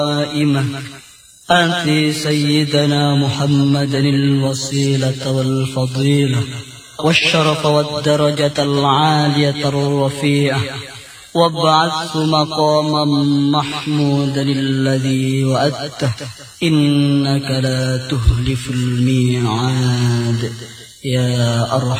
قائمة آت سيدنا محمدا الوسيلة والفضيلة والشرف والدرجة العالية الرفيعة وابعث مقاما محمودا الذي وعدته إنك لا تخلف الميعاد يا أرحم